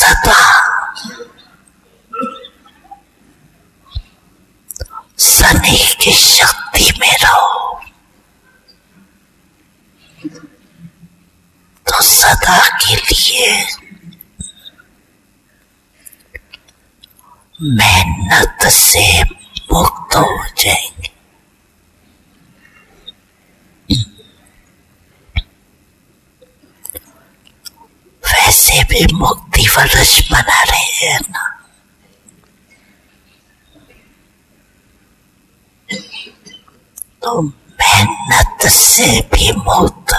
सदा शनि की शक्ति में रहो तो सदा के लिए मेहनत से मुक्त हो जाएंगे। वैसे भी मुक्ति वर्ष मना रहे हैं ना, तो मेहनत से भी मुक्त।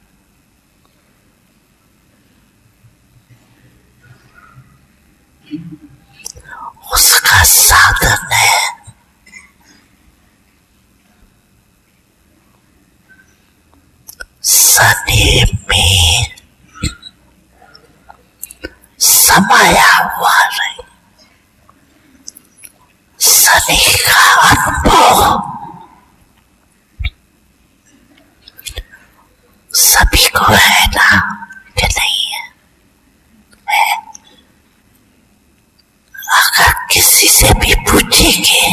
उसका साधन है शनि में समाया हुआ रहे, शनि का अनुभव सभी को है ना कि नहीं है? है। अगर किसी से भी पूछेंगे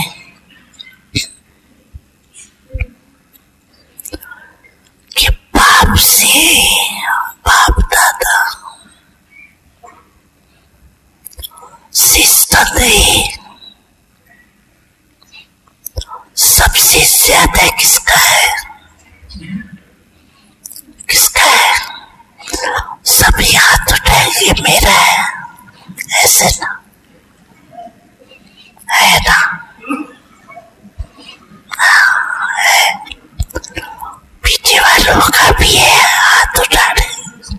कि बाप से बाप दादा सिस्टर सबसे ज्यादा किसका है? किसका है? सभी हाथ उठाएंगे मेरा है, ऐसे ना है ना? है। पीछे वालों का भी है, हाथ उठा रहे।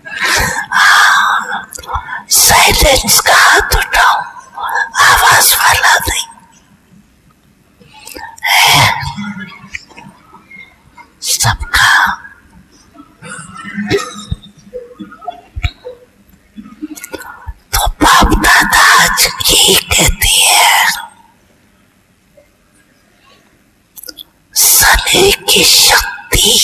साइलेंस का हाथ उठाओ, आवाज वाला नहीं है। सबका तो बाप दादा आज यही कहती है, शनि की शक्ति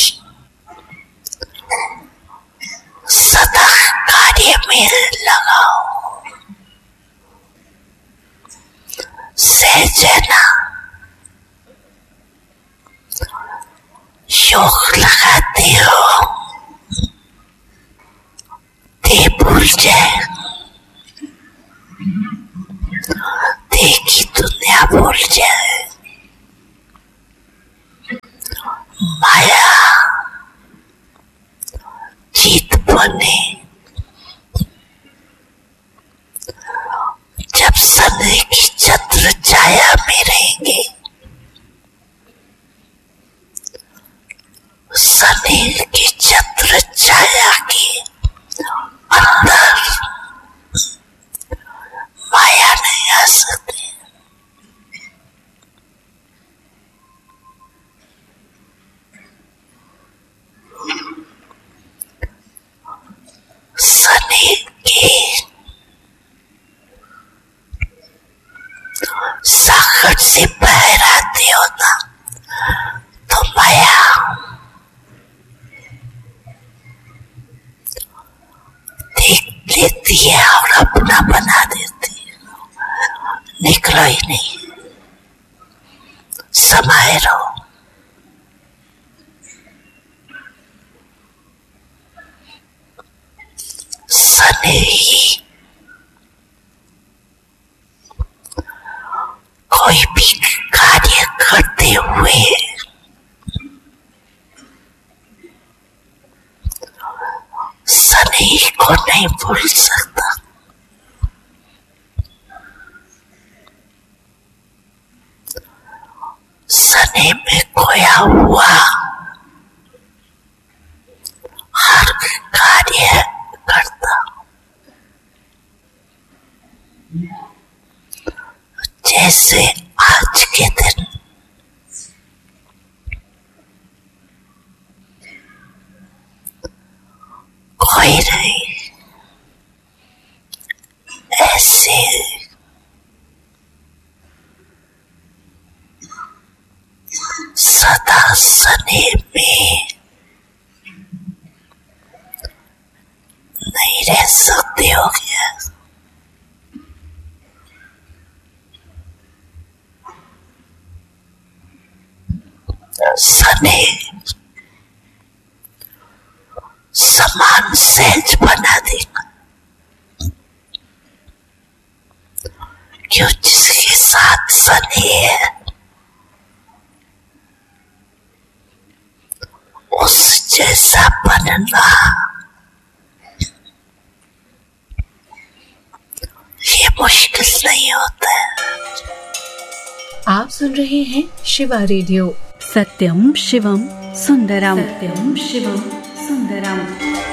सदा कार्य में लगाओ। सहजना योग लगाते हो, ते भूल जाए, देखी दुनिया भूल जाए। माया जीत बने जब शनि की छत्र छाया में रहेंगे। शनि की छत्र छाया के अंदर माया नहीं आ सकती। शनि के सागर से बाहर आते हो ना तो माया देख लेती है और अपना बना देती है। निकलो ही नहीं, समाये रहो। शनि कोई भी कार्य करते हुए शनि को नहीं भूल सकता। शनि में खोया हुआ हर कार्य करता। जैसे आज के दिन कोई नहीं, ऐसे सदा शनि में नहीं रह सकते हो गया। बने, समान सहज बना देगा। क्यों जिसके साथ सने है उस जैसा बनना ये मुश्किल नहीं होता है। आप सुन रहे हैं शिवा रेडियो। सत्यम शिवम सुंदरम, सत्यम शिवम सुंदरम।